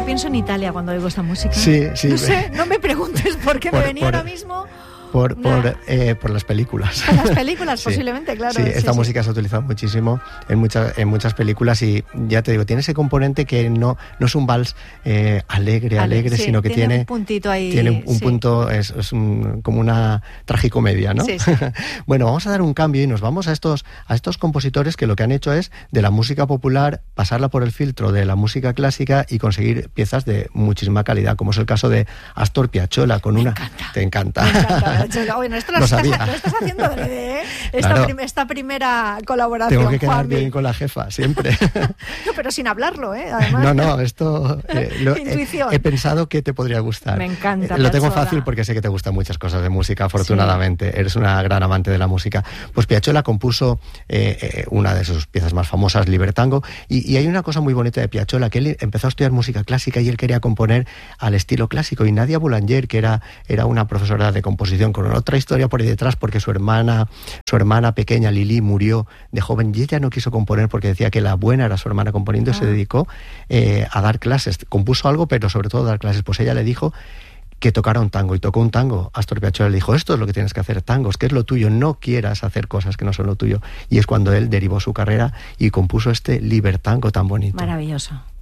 pienso en Italia cuando oigo esta música. Sí, sí. No sé, no me preguntes por qué me venía ahora mismo. Por las películas. Por las películas, sí, posiblemente, claro. Sí, esta música se ha utilizado muchísimo en muchas películas y ya te digo, tiene ese componente que no es un vals alegre, sí, sino que tiene un puntito ahí. Tiene un punto, es como una tragicomedia, ¿no? Sí, sí. Bueno, vamos a dar un cambio y nos vamos a estos compositores que lo que han hecho es de la música popular pasarla por el filtro de la música clásica y conseguir piezas de muchísima calidad, como es el caso de Astor Piazzolla con Me una... encanta. Te encanta. Me encanta. Bueno, esto lo estás haciendo adrede, ¿eh? Claro. Esta primera colaboración, Tengo que quedar Juanmi. bien con la jefa, siempre. No, pero sin hablarlo, ¿eh? Además. No, esto Intuición. he pensado que te podría gustar. Me encanta. Lo tengo Piazzolla. fácil porque sé que te gustan muchas cosas de música, afortunadamente. Sí. Eres una gran amante de la música. Pues Piazzolla compuso una de sus piezas más famosas, Libertango, y hay una cosa muy bonita de Piazzolla, que él empezó a estudiar música clásica y él quería componer al estilo clásico, y Nadia Boulanger, que era una profesora de composición con otra historia por ahí detrás, porque su hermana pequeña Lili murió de joven y ella no quiso componer porque decía que la buena era su hermana componiendo y se dedicó a dar clases. Compuso algo, pero sobre todo a dar clases. Pues ella le dijo que tocara un tango y tocó un tango. Astor Piazzolla le dijo, esto es lo que tienes que hacer, tangos, que es lo tuyo, no quieras hacer cosas que no son lo tuyo. Y es cuando él derivó su carrera y compuso este Libertango tan bonito. Maravilloso.